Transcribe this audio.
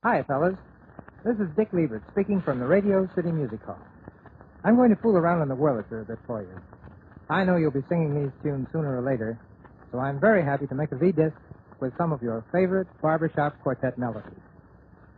Hi, fellas. This is Dick Liebert speaking from the Radio City Music Hall. I'm going to fool around on the Wurlitzer a bit for you. I know you'll be singing these tunes sooner or later, so I'm very happy to make a V-disc with some of your favorite barbershop quartet melodies.